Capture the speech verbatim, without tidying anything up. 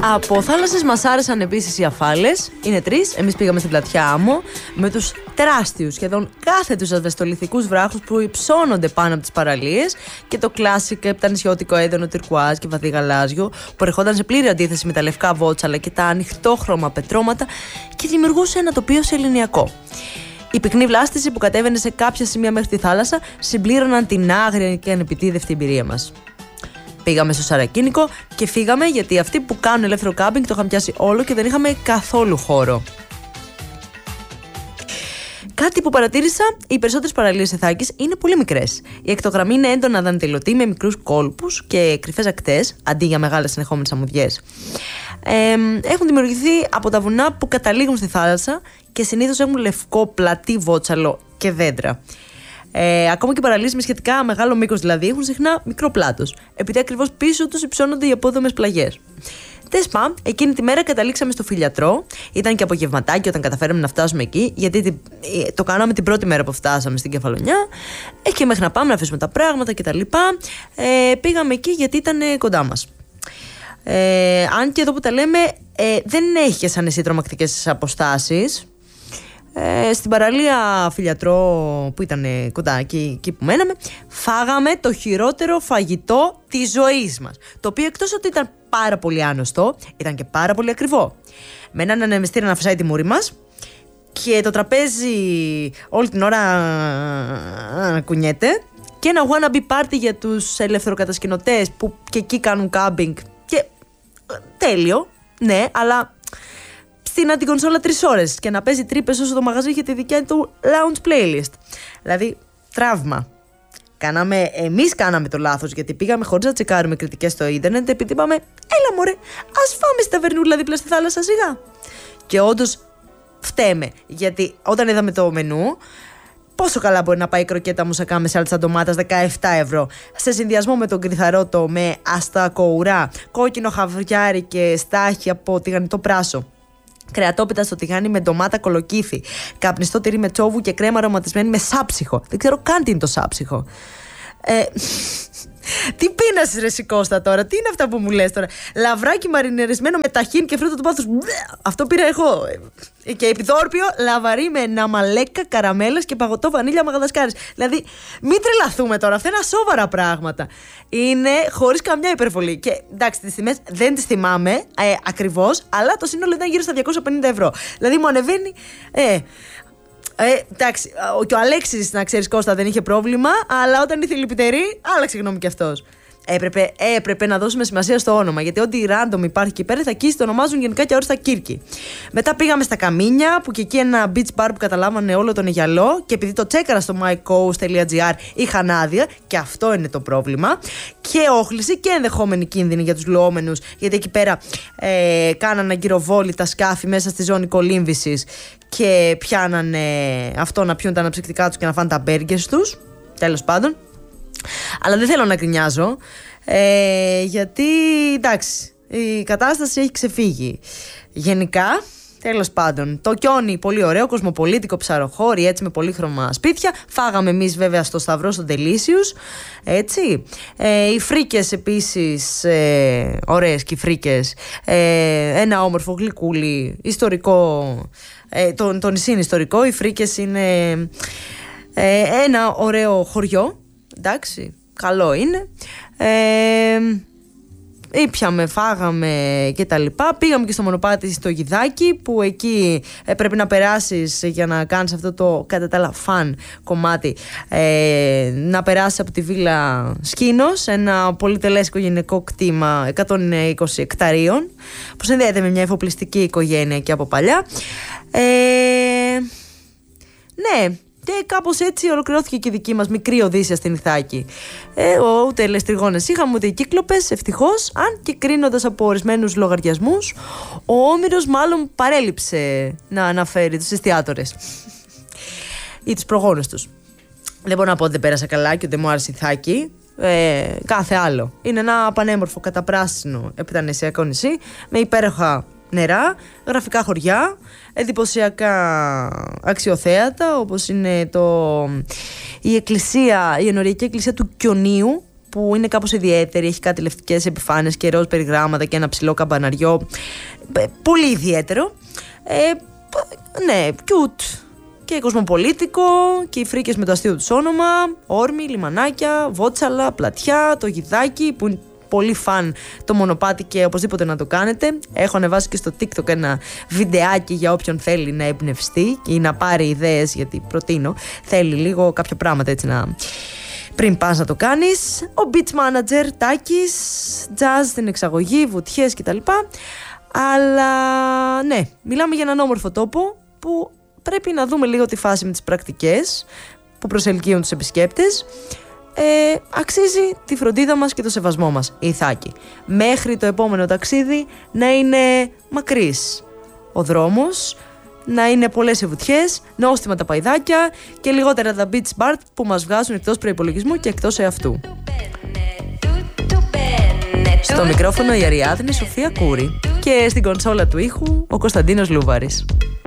Από θάλασσες μας άρεσαν επίσης οι Αφάλες. Είναι τρεις. Εμείς πήγαμε στην πλατιά Άμμο με τους τεράστιους, σχεδόν κάθετους ασβεστολιθικούς βράχους που υψώνονται πάνω από τις παραλίες και το κλάσικ επτανησιώτικο έντονο τυρκουάζ και βαθύ γαλάζιο που ερχόταν σε πλήρη αντίθεση με τα λευκά βότσαλα και τα ανοιχτόχρωμα πετρώματα και δημιουργούσε ένα τοπίο σε ελληνιακό. Η πυκνή βλάστηση που κατέβαινε σε κάποια σημεία μέχρι τη θάλασσα συμπλήρωναν την άγρια και ανεπιτίδευτη εμπειρία μας. Πήγαμε στο Σαρακίνικο και φύγαμε γιατί αυτοί που κάνουν ελεύθερο κάμπινγκ το είχαν πιάσει όλο και δεν είχαμε καθόλου χώρο. Κάτι που παρατήρησα, οι περισσότερες παραλίες Εθάκης είναι πολύ μικρές. Η εκτογραμμή είναι έντονα δαντελωτή με μικρούς κόλπους και κρυφές ακτές, αντί για μεγάλες συνεχόμενες αμμουδιές. Ε, έχουν δημιουργηθεί από τα βουνά που καταλήγουν στη θάλασσα και συνήθως έχουν λευκό πλατή βότσαλο και δέντρα. Ε, ακόμα και παραλίες με σχετικά μεγάλο μήκος δηλαδή έχουν συχνά μικρό πλάτος, επειδή ακριβώς πίσω τους υψώνονται οι απόδομες πλαγιές. Τεσπα, εκείνη τη μέρα καταλήξαμε στο Φιλιατρό. Ήταν και απογευματάκι όταν καταφέραμε να φτάσουμε εκεί, γιατί το κάναμε την πρώτη μέρα που φτάσαμε στην Κεφαλονιά. Ε, και μέχρι να πάμε να αφήσουμε τα πράγματα κτλ. Ε, πήγαμε εκεί γιατί ήταν κοντά μας. Ε, αν και εδώ που τα λέμε, ε, δεν έχει και σαν εσύ τρομακτικές αποστάσεις. Ε, στην παραλία Φιλιατρό που ήταν κοντά εκεί, εκεί που μέναμε, φάγαμε το χειρότερο φαγητό της ζωής μας, το οποίο εκτός ότι ήταν πάρα πολύ άνοστο, ήταν και πάρα πολύ ακριβό, με έναν ανεμιστήρα να φυσάει τη μούρη μας και το τραπέζι όλη την ώρα να κουνιέται και ένα wannabe party για τους ελευθεροκατασκηνωτές που και εκεί κάνουν κάμπινγκ και τέλειο, ναι, αλλά στην αντικονσόλα τρεις ώρες και να παίζει τρύπες όσο το μαγαζί είχε τη δικιά του lounge playlist. Δηλαδή, τραύμα. Κάναμε, εμείς κάναμε το λάθος γιατί πήγαμε χωρίς να τσεκάρουμε κριτικές στο ίντερνετ, επειδή είπαμε, έλα μωρέ, ας φάμε στη ταβερνούλα δίπλα στη θάλασσα σιγά. Και όντως φταίμε, γιατί όταν είδαμε το μενού, πόσο καλά μπορεί να πάει η κροκέτα μουσακά με σάλτσα ντομάτας δεκαεπτά ευρώ, σε συνδυασμό με τον κρυθαρότο με αστακοουρά, κόκκινο χαβιάρι και στάχι από τηγανιτό πράσο. Κρεατόπιτα στο τηγάνι με ντομάτα κολοκύθι. Καπνιστό τυρί με τσόβου και κρέμα αρωματισμένη με σάψυχο. Δεν ξέρω καν τι είναι το σάψυχο. Ε, τι πείνασες ρε Σικώστα τώρα, τι είναι αυτά που μου λες τώρα. Λαβράκι μαρινερισμένο με ταχίν και φρούτο του πάθους. Αυτό πήρα εγώ. Και επιδόρπιο λαβαρί με ναμαλέκα, καραμέλες και παγωτό βανίλια μαγαδασκάρης. Δηλαδή, μην τρελαθούμε τώρα. Αυτά είναι σοβαρά πράγματα. Είναι χωρίς καμιά υπερβολή. Και εντάξει, τις τιμές δεν τις θυμάμαι ε, ακριβώς, αλλά το σύνολο ήταν γύρω στα διακόσια πενήντα ευρώ. Δηλαδή, μου ανεβαίνει. Ε, Ε, εντάξει, και ο Αλέξης, να ξέρεις Κώστα, δεν είχε πρόβλημα, αλλά όταν ήρθε η Λυπητερή, άλλαξε γνώμη κι αυτός. Έπρεπε, έπρεπε να δώσουμε σημασία στο όνομα, γιατί ό,τι random υπάρχει εκεί πέρα θα εκεί το ονομάζουν γενικά και αόριστα Κύρκη. Μετά πήγαμε στα Καμίνια, που και εκεί ένα beach bar που καταλάβανε όλο τον Αιγιαλό, και επειδή το τσέκαρα στο mycoast.gr είχαν άδεια, και αυτό είναι το πρόβλημα, και όχληση και ενδεχόμενη κίνδυνη για τους λουόμενους, γιατί εκεί πέρα ε, κάνανε αγκυροβόλητα σκάφη μέσα στη ζώνη κολύμβησης και πιάνανε αυτό να πιούν τα αναψυκτικά τους και να φάνε τα μπέργκερς τους. Τέλος πάντων. Αλλά δεν θέλω να γκρινιάζω, ε, γιατί εντάξει, η κατάσταση έχει ξεφύγει. Γενικά, τέλος πάντων, το Κιόνι πολύ ωραίο, κοσμοπολίτικο ψαροχώρι, έτσι με πολύχρωμα σπίτια. Φάγαμε εμείς βέβαια στο Σταυρό, στον Τελίσιους, έτσι. Ε, οι φρίκες επίσης, ε, ωραίες και οι φρίκες. Ε, ένα όμορφο γλυκούλι, ιστορικό, ε, το, το νησί είναι ιστορικό, οι φρίκες είναι ε, ένα ωραίο χωριό. Εντάξει, καλό είναι. Ε, ήπιαμε, φάγαμε και τα λοιπά. Πήγαμε και στο μονοπάτι στο Γιδάκι, που εκεί ε, πρέπει να περάσεις για να κάνεις αυτό το κατά τα άλλα φαν κομμάτι, ε, να περάσεις από τη βίλα Σκήνος, ένα πολυτελές οικογενειακό κτήμα εκατόν είκοσι εκταρίων που συνδέεται με μια εφοπλιστική οικογένεια και από παλιά. ε, Ναι, και κάπως έτσι ολοκληρώθηκε και η δική μας μικρή οδύσσια στην Ιθάκη. Ε, ούτε ελεστριγόνες είχαμε, ούτε κύκλοπες, ευτυχώς, αν και κρίνοντας από ορισμένους λογαριασμούς, ο Όμηρος μάλλον παρέλειψε να αναφέρει τους εστιατόρες ή τους προγόνους τους. Δεν μπορώ να πω ότι δεν πέρασα καλά και ότι μου άρεσε η Ιθάκη. Ε, κάθε άλλο. Είναι ένα πανέμορφο καταπράσινο επιτανησιακό νησί με υπέροχα νερά, γραφικά χωριά, εντυπωσιακά αξιοθέατα, όπως είναι το, η εκκλησία, η ενοριακή εκκλησία του Κιονίου, που είναι κάπως ιδιαίτερη, έχει κάτι λευκές επιφάνειες και ροζ περιγράμματα και ένα ψηλό καμπαναριό. Πολύ ιδιαίτερο. Ε, ναι, cute και κοσμοπολίτικο και οι φρίκες με το αστείο τους όνομα, όρμη, λιμανάκια, βότσαλα, πλατιά, το γιδάκι που είναι πολύ φαν το μονοπάτι και οπωσδήποτε να το κάνετε. Έχω ανεβάσει και στο TikTok ένα βιντεάκι για όποιον θέλει να εμπνευστεί ή να πάρει ιδέες, γιατί προτείνω. Θέλει λίγο κάποια πράγματα έτσι να... πριν πας να το κάνεις. Ο beach manager Τάκης, jazz στην εξαγωγή, βουτιές κτλ. Αλλά ναι, μιλάμε για έναν όμορφο τόπο που πρέπει να δούμε λίγο τη φάση με τις πρακτικές που προσελκύουν τους επισκέπτες. Ε, αξίζει τη φροντίδα μας και το σεβασμό μας η Ιθάκη. Μέχρι το επόμενο ταξίδι να είναι μακρύς ο δρόμος, να είναι πολλές οι βουτιές, νόστιμα τα παϊδάκια και λιγότερα τα beach bar που μας βγάζουν εκτός προϋπολογισμού και εκτός εαυτού. Στο μικρόφωνο η Αριάδνη Σοφία Κούρη και στην κονσόλα του ήχου ο Κωνσταντίνος Λούβαρης.